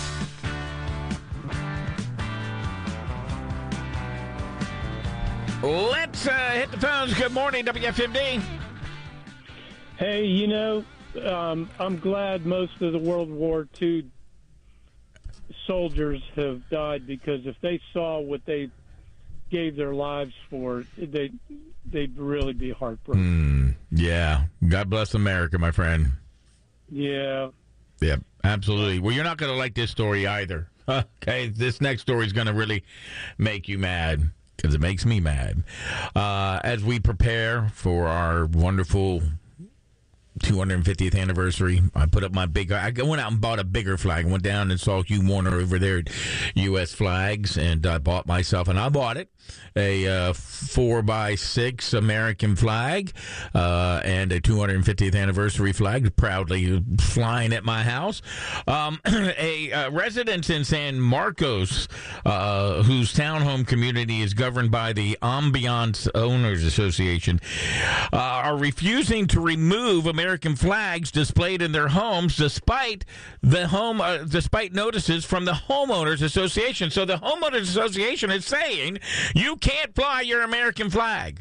Let's uh, hit the phones. Good morning, W F M D. Hey, you know, um, I'm glad most of the World War Two soldiers have died, because if they saw what they gave their lives for, they, they'd really be heartbroken. Mm, yeah. God bless America, my friend. Yeah. Yep, absolutely. Well, you're not going to like this story either. Okay, this next story is going to really make you mad, because it makes me mad. Uh, as we prepare for our wonderful two hundred fiftieth anniversary, I put up my big, I went out and bought a bigger flag. Went down and saw Hugh Warner over there at U S Flags, and I bought myself, and I bought it, a uh, four by six American flag uh, and a two hundred fiftieth anniversary flag, proudly flying at my house. Um, a uh, residents in San Marcos, uh, whose townhome community is governed by the Ambiance Owners Association, uh, are refusing to remove American flags displayed in their homes, despite the home, uh, despite notices from the Homeowners Association. So the Homeowners Association is saying, you can't fly your American flag.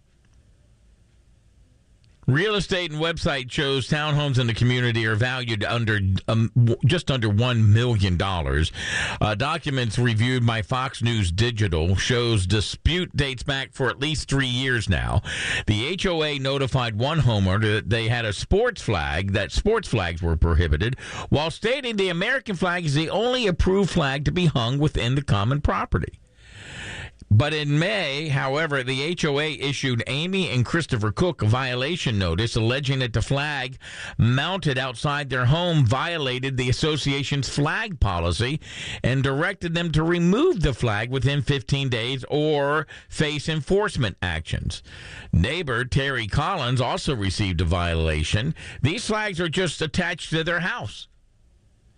Real estate and website shows townhomes in the community are valued under um, just under one million dollars. Uh, documents reviewed by Fox News Digital shows dispute dates back for at least three years now. The H O A notified one homeowner that they had a sports flag, that sports flags were prohibited, while stating the American flag is the only approved flag to be hung within the common property. But in May, however, the H O A issued Amy and Christopher Cook a violation notice alleging that the flag mounted outside their home violated the association's flag policy and directed them to remove the flag within fifteen days or face enforcement actions. Neighbor Terry Collins also received a violation. These flags are just attached to their house.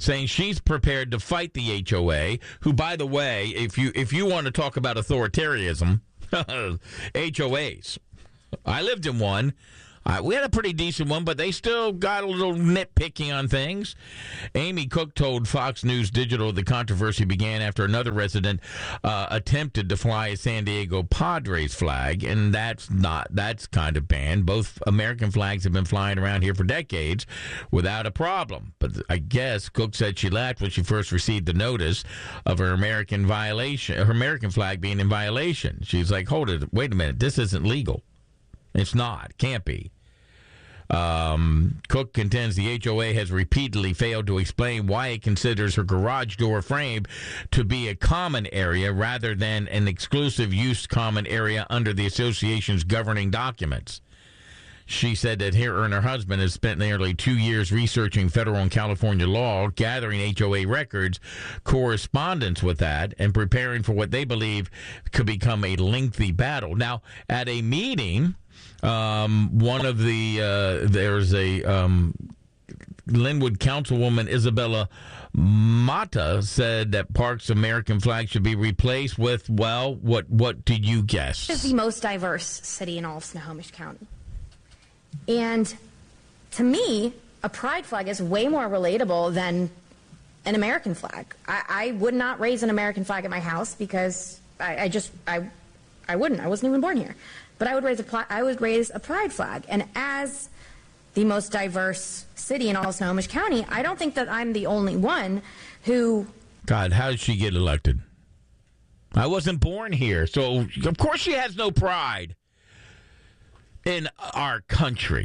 saying she's prepared to fight the H O A, who, by the way, if you if you want to talk about authoritarianism, H O As. I lived in one. Uh, we had a pretty decent one, but they still got a little nitpicking on things. Amy Cook told Fox News Digital the controversy began after another resident uh, attempted to fly a San Diego Padres flag, and that's not that's kind of banned. Both American flags have been flying around here for decades without a problem. But I guess Cook said she laughed when she first received the notice of her American violation, her American flag being in violation. She's like, "Hold it, wait a minute, this isn't legal." It's not. Can't be. Um, Cook contends the H O A has repeatedly failed to explain why it considers her garage door frame to be a common area rather than an exclusive use common area under the association's governing documents. She said that her and her husband has spent nearly two years researching federal and California law, gathering H O A records, correspondence with that, and preparing for what they believe could become a lengthy battle. Now, at a meeting, um, one of the, uh, there's a um, Linwood Councilwoman Isabella Mata said that Park's American flag should be replaced with, well, what, what did you guess? It's the most diverse city in all of Snohomish County. And to me, a pride flag is way more relatable than an American flag. I, I would not raise an American flag at my house because I, I just, I, I wouldn't. I wasn't even born here. But I would raise a, I would raise a pride flag. And as the most diverse city in all of Snohomish County, I don't think that I'm the only one who... God, how did she get elected? I wasn't born here, so of course she has no pride in our country.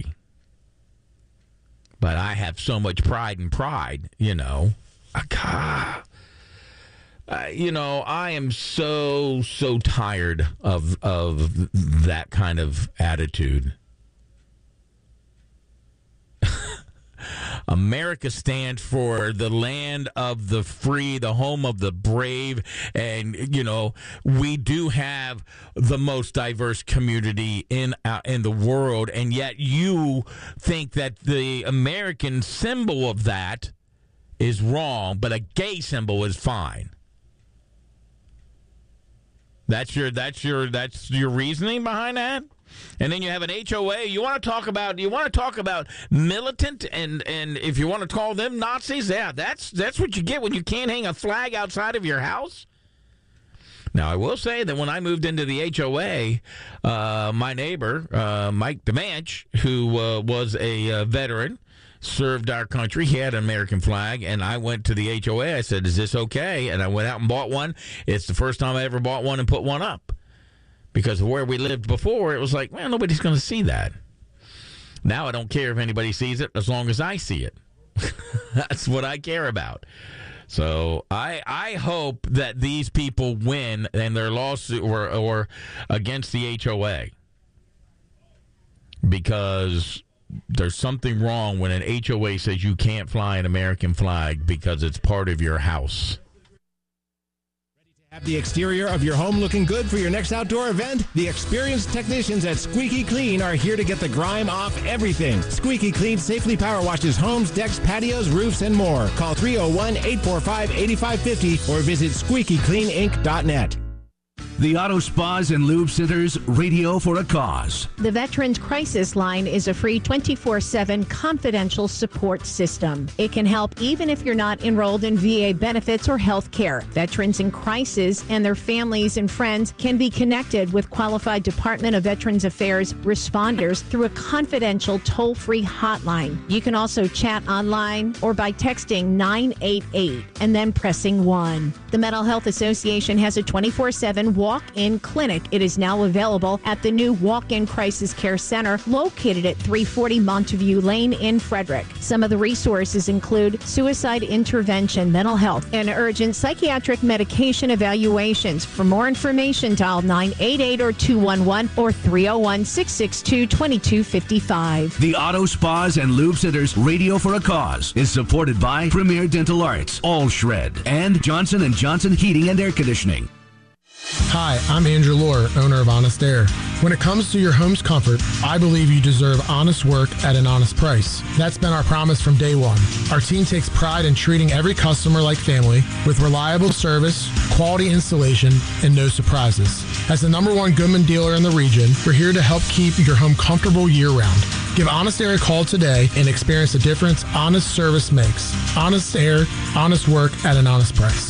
But I have so much pride and pride, you know. God. Uh, you know, I am so, so tired of of that kind of attitude. America stands for the land of the free, the home of the brave, and, you know, we do have the most diverse community in uh, in the world, and yet you think that the American symbol of that is wrong, but a gay symbol is fine. That's your that's your that's your reasoning behind that? And then you have an H O A. You want to talk about you want to talk about militant and, and if you want to call them Nazis, yeah, that's that's what you get when you can't hang a flag outside of your house. Now, I will say that when I moved into the H O A, uh, my neighbor, uh, Mike DeManch, who uh, was a uh, veteran, served our country. He had an American flag, and I went to the H O A. I said, "Is this okay?" And I went out and bought one. It's the first time I ever bought one and put one up. Because where we lived before, it was like, well, nobody's going to see that. Now I don't care if anybody sees it as long as I see it. That's what I care about. So I I hope that these people win in their lawsuit or, or against the H O A. Because there's something wrong when an H O A says you can't fly an American flag because it's part of your house. Have the exterior of your home looking good for your next outdoor event? The experienced technicians at Squeaky Clean are here to get the grime off everything. Squeaky Clean safely power washes homes, decks, patios, roofs, and more. Call three oh one, eight four five, eight five five oh or visit squeaky clean inc dot net. The Auto Spas and Lube Centers, radio for a cause. The Veterans Crisis Line is a free twenty-four seven confidential support system. It can help even if you're not enrolled in V A benefits or health care. Veterans in crisis and their families and friends can be connected with qualified Department of Veterans Affairs responders through a confidential toll-free hotline. You can also chat online or by texting nine eight eight and then pressing one. The Mental Health Association has a twenty-four seven walk-in clinic. It is now available at the new Walk-In Crisis Care Center located at three forty Montague Lane in Frederick. Some of the resources include suicide intervention, mental health, and urgent psychiatric medication evaluations. For more information, dial nine eight eight or two one one or three oh one, six six two, two two five five. The Auto Spas and Lube Centers, radio for a cause, is supported by Premier Dental Arts, All Shred, and Johnson and Johnson Heating and Air Conditioning. Hi, I'm Andrew Lohr, owner of Honest Air. When it comes to your home's comfort, I believe you deserve honest work at an honest price. That's been our promise from day one. Our team takes pride in treating every customer like family with reliable service, quality installation, and no surprises. As the number one Goodman dealer in the region, we're here to help keep your home comfortable year-round. Give Honest Air a call today and experience the difference honest service makes. Honest Air, honest work at an honest price.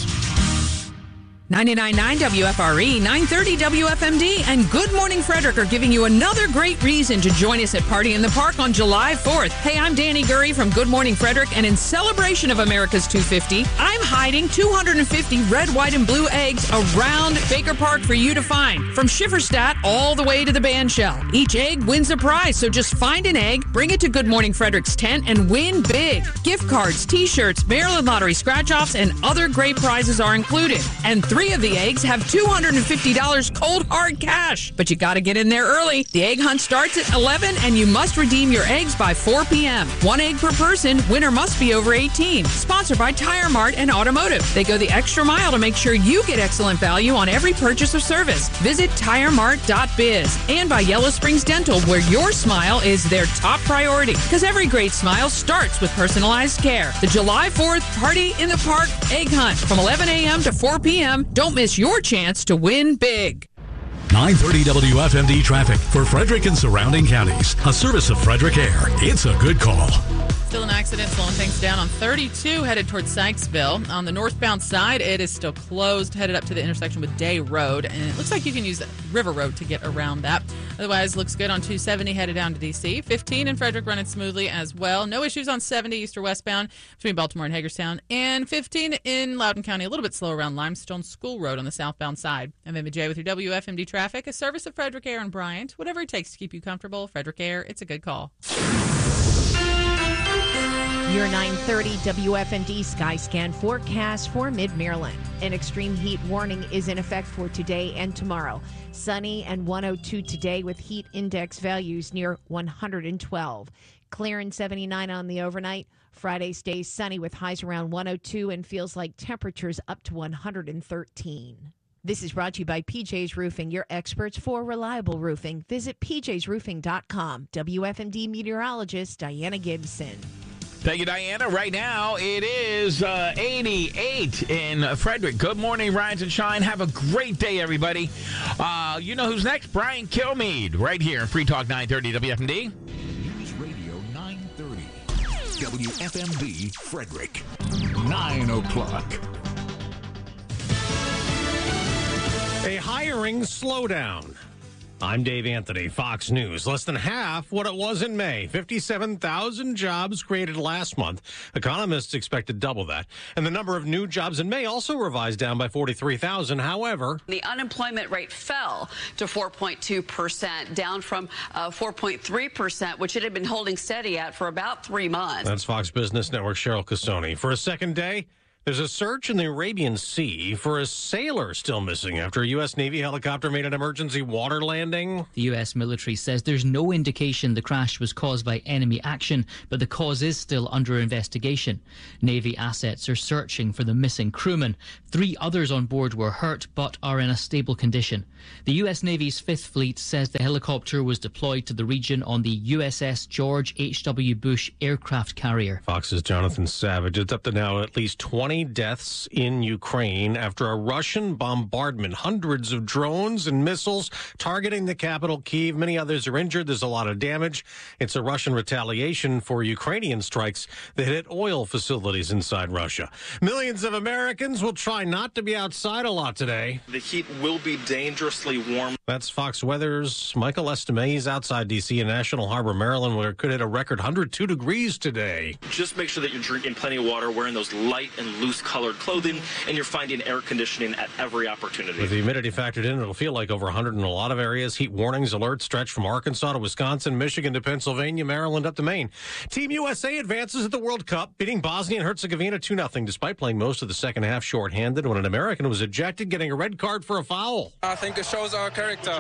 ninety-nine point nine W F R E, nine thirty W F M D, and Good Morning Frederick are giving you another great reason to join us at Party in the Park on July fourth. Hey, I'm Danny Gurry from Good Morning Frederick, and in celebration of America's two fifty, I'm hiding two hundred fifty red, white, and blue eggs around Baker Park for you to find. From Schifferstadt all the way to the band shell. Each egg wins a prize, so just find an egg, bring it to Good Morning Frederick's tent, and win big. Gift cards, t-shirts, Maryland Lottery scratch-offs, and other great prizes are included. And three of the eggs have two hundred fifty dollars cold hard cash. But you gotta get in there early. The egg hunt starts at eleven and you must redeem your eggs by four p.m. One egg per person. Winner must be over eighteen. Sponsored by Tire Mart and Automotive. They go the extra mile to make sure you get excellent value on every purchase or service. Visit tire mart dot biz. And by Yellow Springs Dental, where your smile is their top priority. Because every great smile starts with personalized care. The July fourth Party in the Park Egg Hunt from eleven a.m. to four p.m. Don't miss your chance to win big. nine thirty W F M D traffic for Frederick and surrounding counties. A service of Frederick Air. It's a good call. Still an accident slowing things down on thirty-two headed towards Sykesville. On the northbound side, it is still closed, headed up to the intersection with Day Road. And it looks like you can use River Road to get around that. Otherwise, looks good on two seventy headed down to D C. fifteen in Frederick running smoothly as well. No issues on seventy east or westbound between Baltimore and Hagerstown. And fifteen in Loudoun County, a little bit slow around Limestone School Road on the southbound side. I'm Emma J with your W F M D traffic, a service of Frederick Air and Bryant. Whatever it takes to keep you comfortable, Frederick Air, it's a good call. Your nine thirty W F M D Skyscan forecast for Mid-Maryland. An extreme heat warning is in effect for today and tomorrow. Sunny and one oh two today with heat index values near one hundred twelve. Clear and seventy-nine on the overnight. Friday stays sunny with highs around one oh two and feels like temperatures up to one hundred thirteen. This is brought to you by P J's Roofing, your experts for reliable roofing. Visit p j's roofing dot com. W F M D meteorologist Diana Gibson. Thank you, Diana. Right now, it is uh, eighty-eight in Frederick. Good morning, Rise and Shine. Have a great day, everybody. Uh, you know who's next? Brian Kilmeade, right here in Free Talk nine thirty W F M D. News Radio nine thirty. W F M D, Frederick. nine o'clock. A hiring slowdown. I'm Dave Anthony, Fox News. Less than half what it was in May. fifty-seven thousand jobs created last month. Economists expected double that. And the number of new jobs in May also revised down by forty-three thousand. However, the unemployment rate fell to four point two percent, down from uh, four point three percent, which it had been holding steady at for about three months. That's Fox Business Network Cheryl Cassoni. For a second day, there's a search in the Arabian Sea for a sailor still missing after a U S. Navy helicopter made an emergency water landing. The U S military says there's no indication the crash was caused by enemy action, but the cause is still under investigation. Navy assets are searching for the missing crewman. Three others on board were hurt but are in a stable condition. The U S. Navy's Fifth Fleet says the helicopter was deployed to the region on the U S S George H W. Bush aircraft carrier. Fox's Jonathan Savage. It's up to now at least twenty deaths in Ukraine after a Russian bombardment. Hundreds of drones and missiles targeting the capital, Kyiv. Many others are injured. There's a lot of damage. It's a Russian retaliation for Ukrainian strikes that hit oil facilities inside Russia. Millions of Americans will try not to be outside a lot today. The heat will be dangerously warm. That's Fox Weather's Michael Estime. He's outside D C in National Harbor, Maryland, where it could hit a record one hundred two degrees today. Just make sure that you're drinking plenty of water, wearing those light and loose colored clothing, and you're finding air conditioning at every opportunity. With the humidity factored in, it'll feel like over one hundred in a lot of areas. Heat warnings, alerts stretch from Arkansas to Wisconsin, Michigan to Pennsylvania, Maryland up to Maine. Team U S A advances at the World Cup, beating Bosnia and Herzegovina two nothing, despite playing most of the second half shorthanded when an American was ejected, getting a red card for a foul. I think it shows our character. Um,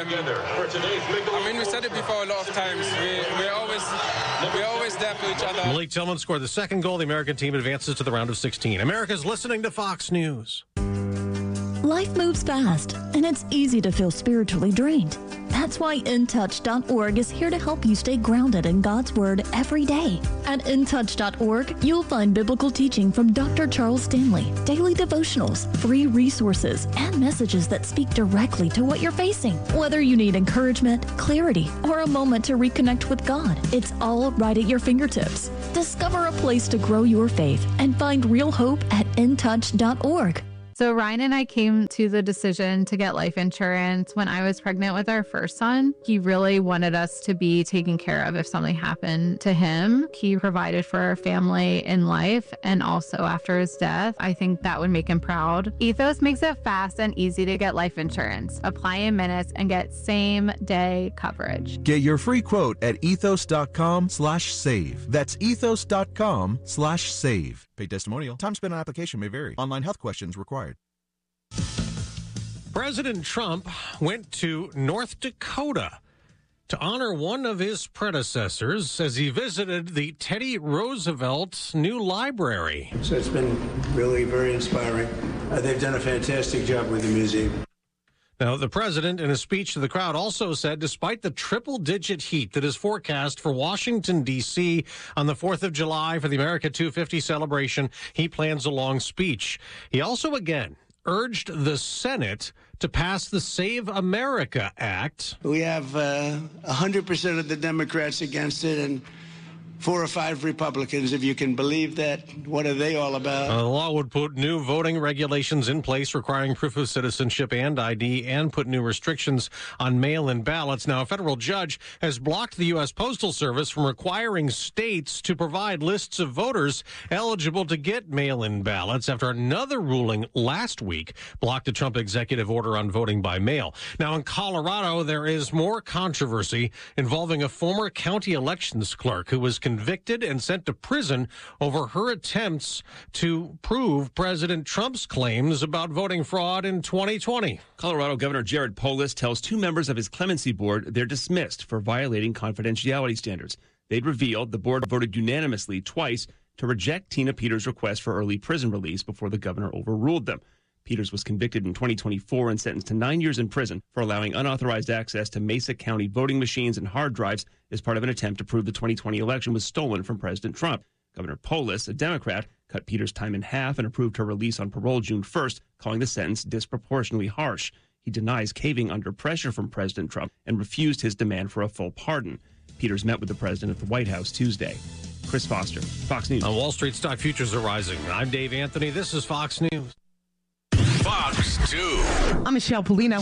I mean, we said it before a lot of times. We we always we always there for each other. Malik Tillman scored the second goal. The American team advances to the round of sixteen. America's listening to Fox News. Life moves fast, and it's easy to feel spiritually drained. That's why in touch dot org is here to help you stay grounded in God's Word every day. At in touch dot org, you'll find biblical teaching from Doctor Charles Stanley, daily devotionals, free resources, and messages that speak directly to what you're facing. Whether you need encouragement, clarity, or a moment to reconnect with God, it's all right at your fingertips. Discover a place to grow your faith and find real hope at in touch dot org. So Ryan and I came to the decision to get life insurance when I was pregnant with our first son. He really wanted us to be taken care of if something happened to him. He provided for our family in life and also after his death. I think that would make him proud. Ethos makes it fast and easy to get life insurance. Apply in minutes and get same day coverage. Get your free quote at ethos dot com slash save. That's ethos dot com slash save. Paid testimonial. Time spent on application may vary. Online health questions required. President Trump went to North Dakota to honor one of his predecessors as he visited the Teddy Roosevelt New Library. So it's been really very inspiring. Uh, they've done a fantastic job with the museum. Now, the president, in a speech to the crowd, also said despite the triple-digit heat that is forecast for Washington, D C on the fourth of July for the America two fifty celebration, he plans a long speech. He also, again, urged the Senate to pass the Save America Act. We have uh, one hundred percent of the Democrats against it and four or five Republicans, if you can believe that. What are they all about? Uh, the law would put new voting regulations in place requiring proof of citizenship and I D and put new restrictions on mail-in ballots. Now, a federal judge has blocked the U S Postal Service from requiring states to provide lists of voters eligible to get mail-in ballots after another ruling last week blocked a Trump executive order on voting by mail. Now, in Colorado, there is more controversy involving a former county elections clerk who was convicted and sent to prison over her attempts to prove President Trump's claims about voting fraud in twenty twenty. Colorado Governor Jared Polis tells two members of his clemency board they're dismissed for violating confidentiality standards. They'd revealed the board voted unanimously twice to reject Tina Peters' request for early prison release before the governor overruled them. Peters was convicted in twenty twenty-four and sentenced to nine years in prison for allowing unauthorized access to Mesa County voting machines and hard drives as part of an attempt to prove the twenty twenty election was stolen from President Trump. Governor Polis, a Democrat, cut Peters' time in half and approved her release on parole June first, calling the sentence disproportionately harsh. He denies caving under pressure from President Trump and refused his demand for a full pardon. Peters met with the president at the White House Tuesday. Chris Foster, Fox News. On Wall Street, stock futures are rising. I'm Dave Anthony. This is Fox News. Fox two. I'm Michelle Polino.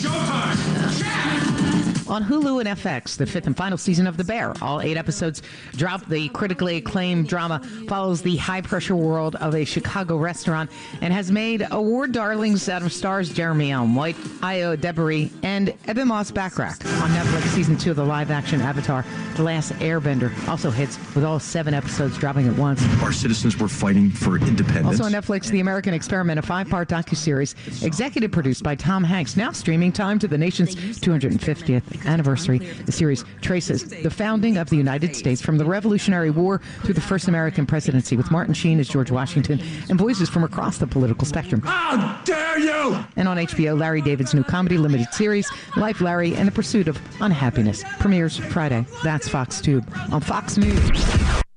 On Hulu and F X, the fifth and final season of The Bear. All eight episodes drop. The critically acclaimed drama follows the high-pressure world of a Chicago restaurant and has made award darlings out of stars Jeremy Allen White, Io DeBerry, and Ebon Moss-Bachrach. On Netflix, season two of the live-action Avatar, The Last Airbender, also hits with all seven episodes dropping at once. Our citizens were fighting for independence. Also on Netflix, The American Experiment, a five-part docuseries, executive produced by Tom Hanks, now streaming time to the nation's two hundred fiftieth anniversary. The series traces the founding of the United States from the Revolutionary War through the first American presidency, with Martin Sheen as George Washington and voices from across the political spectrum. How dare you! And on H B O, Larry David's new comedy limited series, Life, Larry and the Pursuit of Unhappiness, premieres Friday. That's Fox Tube on Fox News.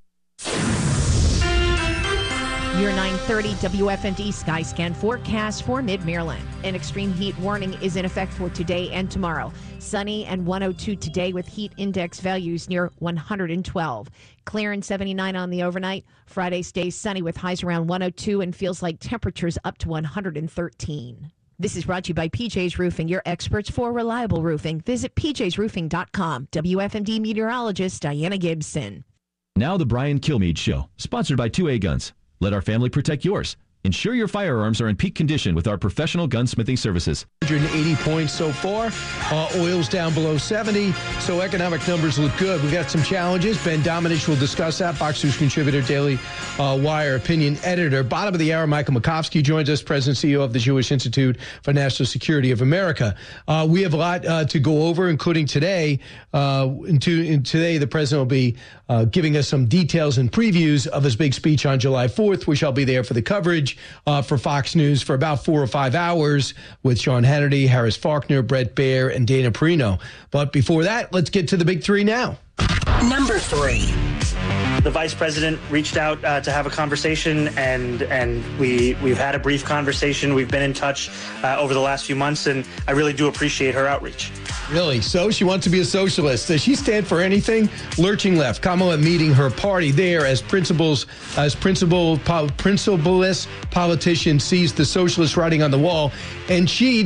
Your nine thirty W F M D Skyscan forecast for Mid-Maryland. An extreme heat warning is in effect for today and tomorrow. Sunny and one oh two today with heat index values near one hundred twelve. Clear and seventy-nine on the overnight. Friday stays sunny with highs around one oh two and feels like temperatures up to one hundred thirteen. This is brought to you by P J's Roofing, your experts for reliable roofing. Visit p j's roofing dot com. W F M D meteorologist Diana Gibson. Now the Brian Kilmeade Show, sponsored by two A Guns. Let our family protect yours. Ensure your firearms are in peak condition with our professional gunsmithing services. one hundred eighty points so far. Uh, oil's down below seventy, so economic numbers look good. We've got some challenges. Ben Domenech will discuss that. Fox News contributor, Daily uh, Wire opinion editor. Bottom of the hour, Michael Makovsky joins us, President and C E O of the Jewish Institute for National Security of America. Uh, we have a lot uh, to go over, including today. Uh, into, in today, the president will be uh, giving us some details and previews of his big speech on July fourth. We shall be there for the coverage. coverage uh, for Fox News for about four or five hours with Sean Hannity, Harris Faulkner, Brett Baer, and Dana Perino. But before that, let's get to the big three now. Number three. The vice president reached out uh, to have a conversation, and and we we've had a brief conversation. We've been in touch uh, over the last few months, and I really do appreciate her outreach. Really? So she wants to be a socialist. Does she stand for anything? Lurching left. Kamala meeting her party there as principals, as principal, po- principalist politician sees the socialist writing on the wall, and she